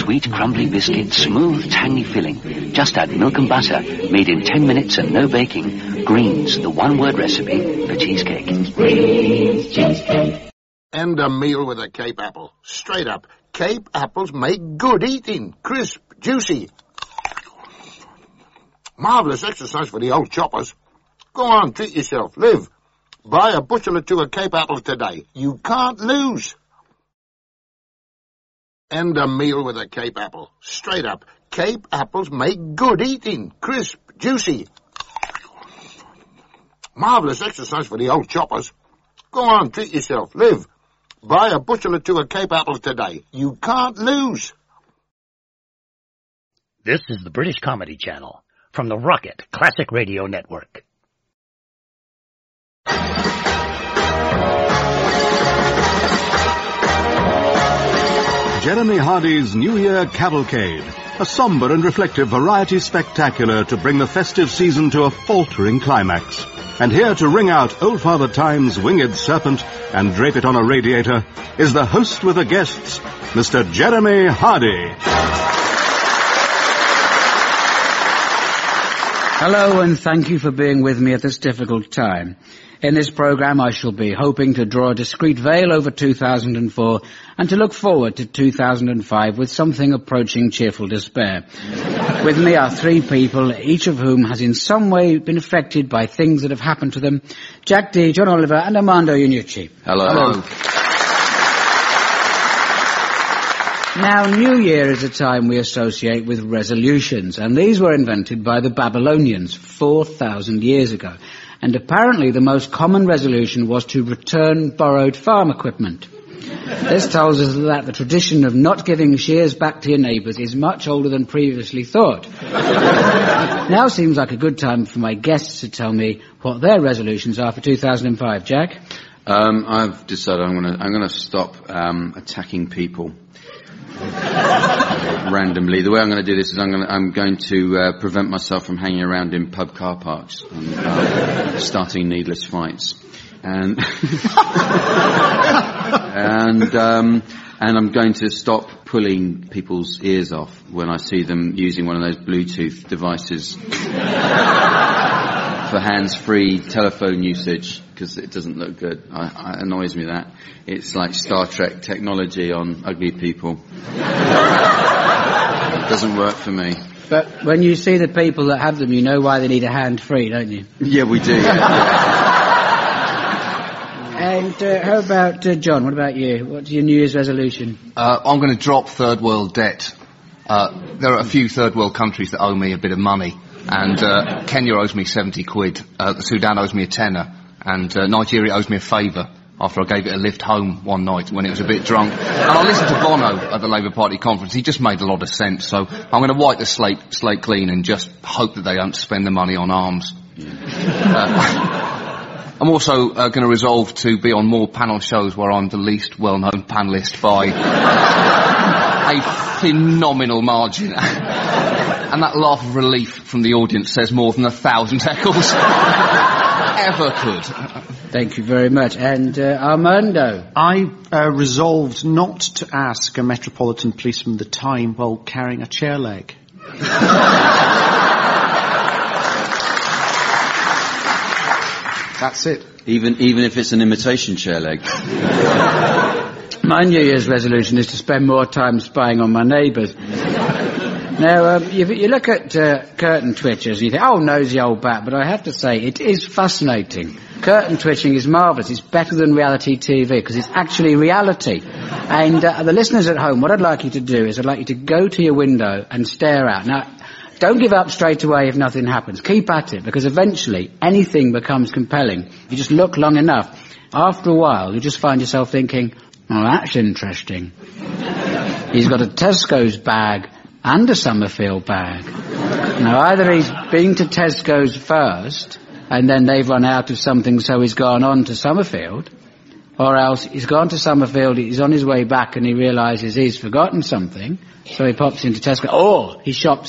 Sweet, crumbly biscuit, smooth, tangy filling. Just add milk and butter, made in 10 minutes and no baking. Greens, the one-word recipe for cheesecake. Greens cheesecake. And a meal with a Cape apple. Straight up, Cape apples make good eating. Crisp, juicy. Marvellous exercise for the old choppers. Go on, treat yourself. Live. Buy a bushel or two of Cape apples today. You can't lose. And a meal with a Cape apple. Straight up, Cape apples make good eating. Crisp, juicy. Marvellous exercise for the old choppers. Go on, treat yourself. Live. Buy a bushel or two of Cape apples today. You can't lose. This is the British Comedy Channel from the Rocket Classic Radio Network. Jeremy Hardy's New Year Cavalcade, a sombre and reflective variety spectacular to bring the festive season to a faltering climax. And here to ring out Old Father Time's winged serpent and drape it on a radiator is the host with the guests, Mr. Jeremy Hardy. Hello, and thank you for being with me at this difficult time. In this program, I shall be hoping to draw a discreet veil over 2004 and to look forward to 2005 with something approaching cheerful despair. With me are three people, each of whom has in some way been affected by things that have happened to them. Jack D, John Oliver, and Armando Iannucci. Hello. Now, New Year is a time we associate with resolutions, and these were invented by the Babylonians 4,000 years ago. And apparently the most common resolution was to return borrowed farm equipment. This tells us that the tradition of not giving shears back to your neighbours is much older than previously thought. Now seems like a good time for my guests to tell me what their resolutions are for 2005. Jack? I've decided I'm going to stop attacking people randomly. The way I'm going to do this is I'm going to prevent myself from hanging around in pub car parks and starting needless fights. And and I'm going to stop pulling people's ears off when I see them using one of those Bluetooth devices for hands-free telephone usage, because it doesn't look good. It annoys me that. It's like Star Trek technology on ugly people. It doesn't work for me. But when you see the people that have them, you know why they need a hand-free, don't you? Yeah, we do. And how about John? What about you? What's your New Year's resolution? I'm going to drop third world debt. There are a few third world countries that owe me a bit of money. And Kenya owes me 70 quid. The Sudan owes me a tenner. And Nigeria owes me a favour after I gave it a lift home one night when it was a bit drunk. And I listened to Bono at the Labour Party conference. He just made a lot of sense. So I'm going to wipe the slate clean and just hope that they don't spend the money on arms. I'm also going to resolve to be on more panel shows where I'm the least well-known panellist by a phenomenal margin. And that laugh of relief from the audience says more than 1,000 heckles ever could. Thank you very much. And Armando? I resolved not to ask a Metropolitan policeman the time while carrying a chair leg. That's it. Even if it's an imitation chair leg. My New Year's resolution is to spend more time spying on my neighbours. Now, you look at curtain twitchers and you think, oh, nosy old bat, but I have to say, it is fascinating. Curtain twitching is marvellous. It's better than reality TV because it's actually reality. And the listeners at home, what I'd like you to do is I'd like you to go to your window and stare out. Now, don't give up straight away if nothing happens. Keep at it, because eventually anything becomes compelling. If you just look long enough, after a while, you just find yourself thinking, oh, that's interesting. He's got a Tesco's bag and a Summerfield bag. Now, either he's been to Tesco's first, and then they've run out of something, so he's gone on to Summerfield, or else he's gone to Summerfield, he's on his way back, and he realises he's forgotten something, so he pops into Tesco, or he shops